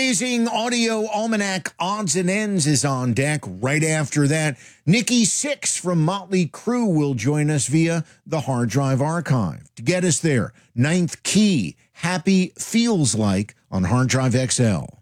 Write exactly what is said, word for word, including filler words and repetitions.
amazing audio almanac odds and ends is on deck. Right after that, Nikki Sixx from Motley Crue will join us via the Hard Drive Archive. To get us there, Ninth Key, Happy Feels Like on Hard Drive X L.